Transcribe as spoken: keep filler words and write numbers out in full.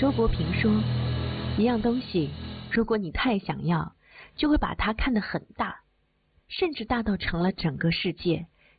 周国平说，一样东西，如果你太想要，就会把它看得很大，甚至大到成了整个世界。